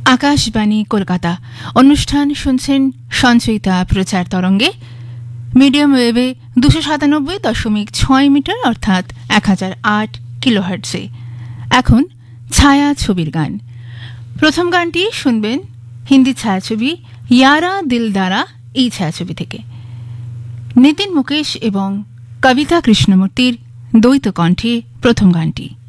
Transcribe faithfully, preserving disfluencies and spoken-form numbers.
আকাশবাণী কলকাতা। অনুষ্ঠান শুনছেন সঞ্চয়িতা প্রচার তরঙ্গে, মিডিয়াম ওয়েভে দুশো সাতানব্বই দশমিক ছয় মিটার অর্থাৎ এক হাজার আট কিলোহার্টজে। এখন ছায়া ছবির গান। প্রথম গানটি শুনবেন হিন্দি ছায়াছবি ইয়ারা দিল দ্বারা, এই ছায়াছবি থেকে নিতিন মুকেশ এবং কবিতা কৃষ্ণমূর্তির দ্বৈত কণ্ঠে প্রথম গানটি।